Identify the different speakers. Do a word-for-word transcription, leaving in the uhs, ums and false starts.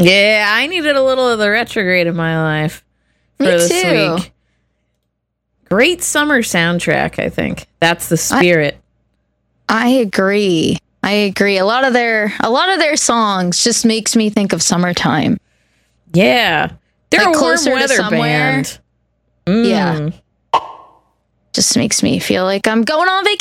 Speaker 1: Yeah, I needed a little of the retrograde in my life for
Speaker 2: Me
Speaker 1: this
Speaker 2: too.
Speaker 1: week. Great summer soundtrack, I think. That's the spirit.
Speaker 2: I, I agree. I agree. A lot of their a lot of their songs just makes me think of summertime.
Speaker 1: Yeah. They're
Speaker 2: Like
Speaker 1: a warm
Speaker 2: Closer to
Speaker 1: weather
Speaker 2: Somewhere.
Speaker 1: band. Mm.
Speaker 2: Yeah. Just makes me feel like I'm going on vacation.